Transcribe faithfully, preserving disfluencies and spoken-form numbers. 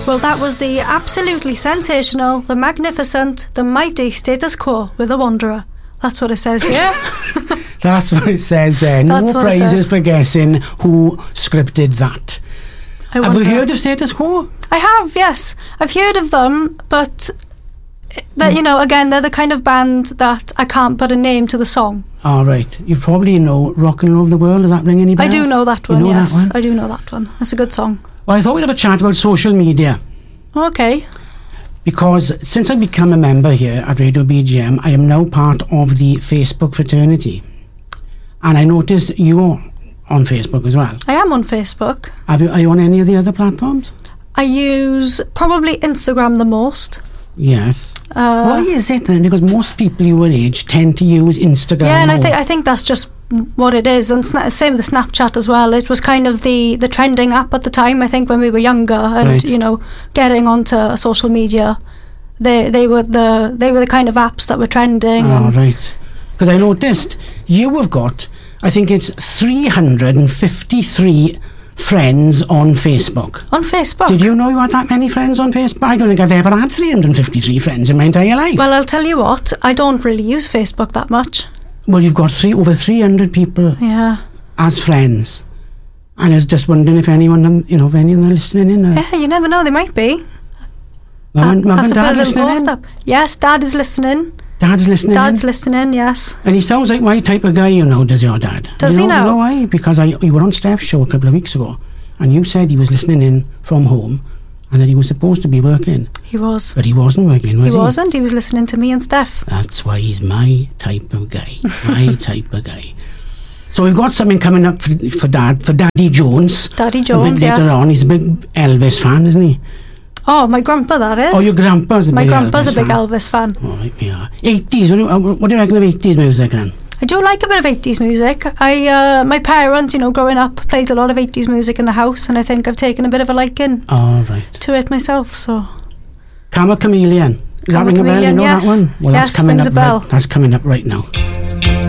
Well, that was the absolutely sensational, the magnificent, the mighty Status Quo with The Wanderer. That's what it says here. That's what it says there. No prizes for guessing who scripted that. I have you heard of Status Quo? I have, yes. I've heard of them, but that you know, again, they're the kind of band that I can't put a name to the song. All right. You probably know Rockin' All Over the World. Does that ring any bells? I do know that one, you know yes. That one? I do know that one. That's a good song. Well, I thought we'd have a chat about social media. Okay. Because since I've become a member here at Radio B G M, I am now part of the Facebook fraternity. And I noticed you're on Facebook as well. I am on Facebook. Have you, are you on any of the other platforms? I use probably Instagram the most. Yes. Uh, Why is it then? Because most people your age tend to use Instagram. Yeah, and I think I think that's just what it is. And sna- same with Snapchat as well. It was kind of the, the trending app at the time, I think, when we were younger, and right. you know, getting onto social media. They they were the they were the kind of apps that were trending. Oh, right. Because I noticed you have got, I think it's three hundred fifty-three friends on Facebook. On Facebook? Did you know you had that many friends on Facebook? I don't think I've ever had three hundred fifty-three friends in my entire life. Well, I'll tell you what, I don't really use Facebook that much. Well, you've got three over three hundred people yeah. as friends. And I was just wondering if anyone, you know, if anyone listening in. Or yeah, you never know, they might be. Mum and, Mum and Dad listening in? Up. Yes, Dad is listening. Dad's listening Dad's in? listening, yes. And he sounds like my type of guy, you know, does your dad? Does you he know, now? You know why? Because I, you were on Steph's show a couple of weeks ago, and you said he was listening in from home, and that he was supposed to be working. He was. But he wasn't working, was he? He wasn't. He was listening to me and Steph. That's why he's my type of guy. My type of guy. So we've got something coming up for, for Dad, for Daddy Jones. Daddy Jones, a bit later yes. on. He's a big Elvis fan, isn't he? Oh, my grandpa, that is. Oh, your grandpa's a my big grandpa's Elvis a big fan. Elvis fan. Oh, right, we are. eighties, what do, you, what do you reckon of eighties music then? I do like a bit of eighties music. I, uh, my parents, you know, growing up, played a lot of eighties music in the house, and I think I've taken a bit of a liking oh, right. to it myself, so... Karma Chameleon. Does that ring a bell? You know yes. that one? Well, yes, that's coming rings up a bell. Right, that's coming up right now.